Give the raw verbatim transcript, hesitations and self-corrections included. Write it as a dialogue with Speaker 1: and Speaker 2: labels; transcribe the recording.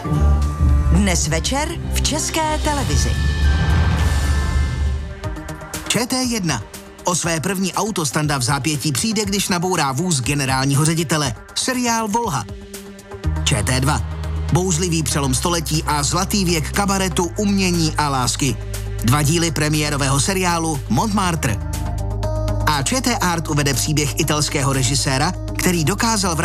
Speaker 1: Dnes večer v České televizi.
Speaker 2: Č T jedna. O své první auto Standa v zápětí přijde, když nabourá vůz generálního ředitele. Seriál Volha. Č T dva. Bouřlivý přelom století a zlatý věk kabaretu, umění a lásky. Dva díly premiérového seriálu Montmartre. A Č T Art uvede příběh italského režiséra, který dokázal